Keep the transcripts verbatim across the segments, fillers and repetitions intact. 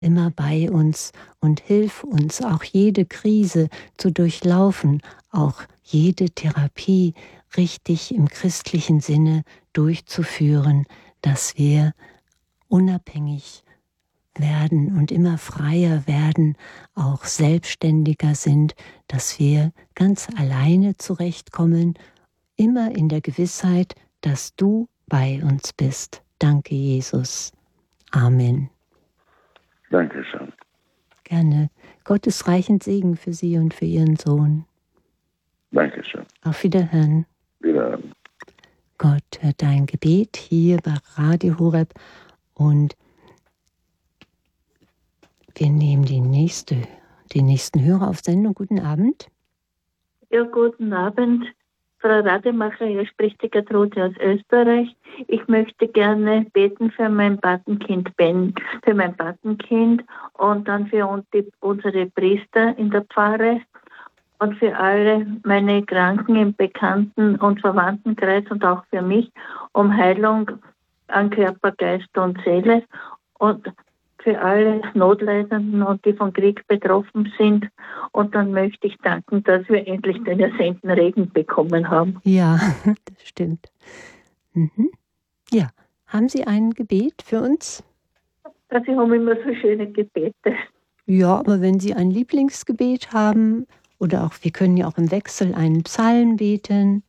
immer bei uns und hilf uns, auch jede Krise zu durchlaufen, auch jede Therapie richtig im christlichen Sinne durchzuführen, dass wir unabhängig werden und immer freier werden, auch selbstständiger sind, dass wir ganz alleine zurechtkommen, immer in der Gewissheit, dass du bei uns bist. Danke, Jesus. Amen. Dankeschön. Gerne. Gottes reichen Segen für Sie und für Ihren Sohn. Dankeschön. Auf Wiederhören. Wiederhören. Gott hört dein Gebet hier bei Radio Horeb und wir nehmen die nächste, den nächsten Hörer auf Sendung. Guten Abend. Ja, guten Abend. Frau Rademacher, hier spricht die Gertrude aus Österreich. Ich möchte gerne beten für mein Patenkind Ben, für mein Patenkind und dann für uns die, unsere Priester in der Pfarre und für alle meine Kranken im Bekannten- und Verwandtenkreis und auch für mich um Heilung an Körper, Geist und Seele und für alle Notleidenden und die vom Krieg betroffen sind. Und dann möchte ich danken, dass wir endlich den ersehnten Regen bekommen haben. Ja, das stimmt. Mhm. Ja, haben Sie ein Gebet für uns? Also, Sie haben immer so schöne Gebete. Ja, aber wenn Sie ein Lieblingsgebet haben, oder auch, wir können ja auch im Wechsel einen Psalm beten.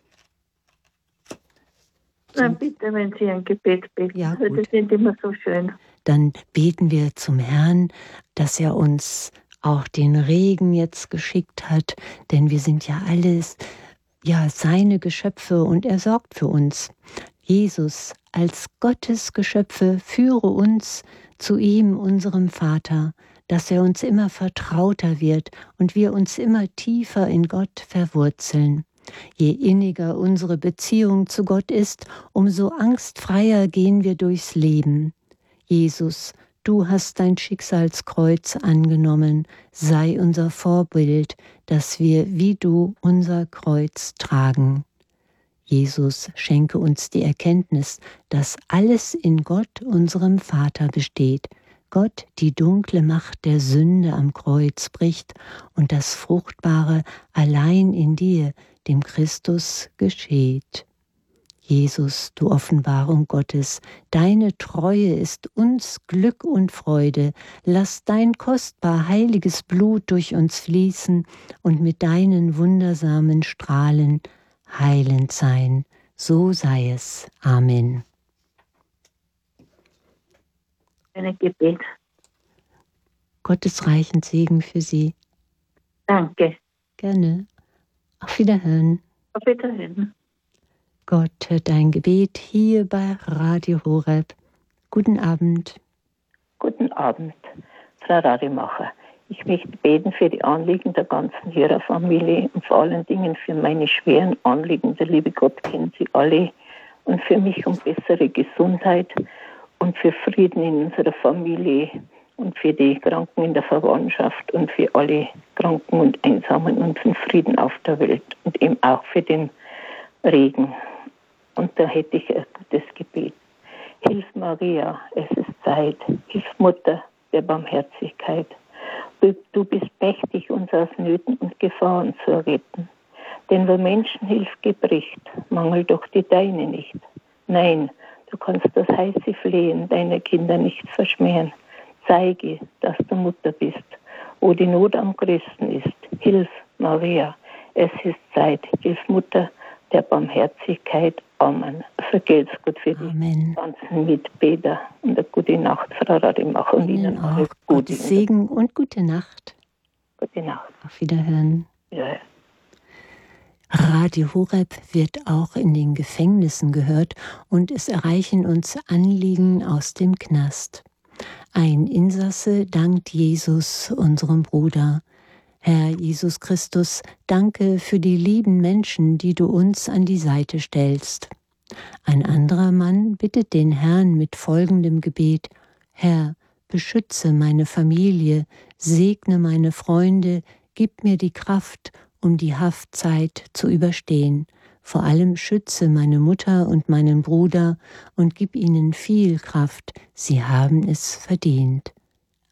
Na bitte, wenn Sie ein Gebet beten. Ja, gut. Das sind immer so schön. Dann beten wir zum Herrn, dass er uns auch den Regen jetzt geschickt hat, denn wir sind ja alles, ja, seine Geschöpfe und er sorgt für uns. Jesus, als Gottes Geschöpfe, führe uns zu ihm, unserem Vater, dass er uns immer vertrauter wird und wir uns immer tiefer in Gott verwurzeln. Je inniger unsere Beziehung zu Gott ist, umso angstfreier gehen wir durchs Leben. Jesus, du hast dein Schicksalskreuz angenommen, sei unser Vorbild, dass wir wie du unser Kreuz tragen. Jesus, schenke uns die Erkenntnis, dass alles in Gott, unserem Vater, besteht. Gott die dunkle Macht der Sünde am Kreuz bricht und das Fruchtbare allein in dir, dem Christus, geschieht. Jesus, du Offenbarung Gottes, deine Treue ist uns Glück und Freude. Lass dein kostbar heiliges Blut durch uns fließen und mit deinen wundersamen Strahlen heilend sein. So sei es. Amen. Ein Gebet. Gottes reichen Segen für Sie. Danke. Gerne. Auf Wiederhören. Auf Wiederhören. Gott hört dein Gebet hier bei Radio Horeb. Guten Abend. Guten Abend, Frau Rademacher. Ich möchte beten für die Anliegen der ganzen Hörerfamilie und vor allen Dingen für meine schweren Anliegen. Der liebe Gott kennt sie alle und für mich um bessere Gesundheit und für Frieden in unserer Familie und für die Kranken in der Verwandtschaft und für alle Kranken und Einsamen und für Frieden auf der Welt und eben auch für den Regen. Und da hätte ich ein gutes Gebet. Hilf Maria, es ist Zeit. Hilf Mutter der Barmherzigkeit. Du bist mächtig, uns aus Nöten und Gefahren zu retten. Denn wo Menschenhilfe bricht, mangelt doch die deine nicht. Nein, du kannst das heiße Flehen deiner Kinder nicht verschmähen. Zeige, dass du Mutter bist, wo die Not am größten ist. Hilf Maria, es ist Zeit. Hilf Mutter der Barmherzigkeit. Amen. Vergelt's Gott für die Amen. ganzen Mitbeter und eine gute Nacht, Frau Rademacher. Und Ihnen Ihnen auch alles Gute. Gottes Segen und gute Nacht. Gute Nacht. Auf Wiederhören. Ja. Radio Horeb wird auch in den Gefängnissen gehört und es erreichen uns Anliegen aus dem Knast. Ein Insasse dankt Jesus, unserem Bruder. Herr Jesus Christus, danke für die lieben Menschen, die du uns an die Seite stellst. Ein anderer Mann bittet den Herrn mit folgendem Gebet: Herr, beschütze meine Familie, segne meine Freunde, gib mir die Kraft, um die Haftzeit zu überstehen. Vor allem schütze meine Mutter und meinen Bruder und gib ihnen viel Kraft, sie haben es verdient.